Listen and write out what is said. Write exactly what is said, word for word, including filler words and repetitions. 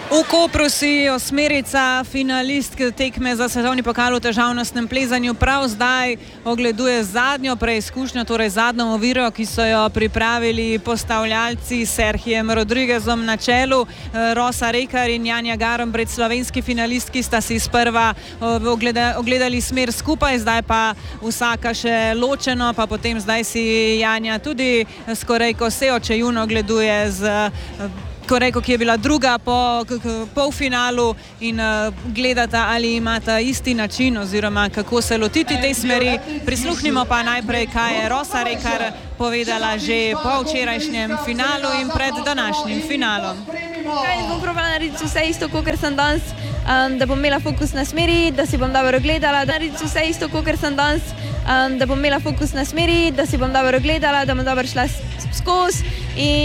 V Kopru si osmerica finalistk tekme za svetovni pokal v težavnostnem plezanju prav zdaj ogleduje zadnjo preizkušnjo, torej zadnjo oviro, ki so jo pripravili postavljalci s Serhijem Rodriguezom na čelu. Rosa Rekar in Janja Garnbret, slovenski finalistki, sta si sprva ogledali smer skupaj, zdaj pa vsaka še ločeno, pa potem zdaj si Janja tudi s Korejko Seo Che-Yun ogleduje z Korejko, ki je bila druga po polfinalu, in uh, gledata, ali imata isti način oziroma kako se lotiti tej smeri. Prisluhnimo pa najprej, kaj je Rosa Rekar povedala že po včerajšnjem finalu in pred današnjim finalom. Kaj, bom probala narediti vse isto, kot sem danes, um, da bom imela fokus na smeri, da si bom dobro gledala, da narediti vse isto, kot sem danes, um, da bom imela fokus na smeri, da si bom dobro gledala, da bom dobro šla skozi. In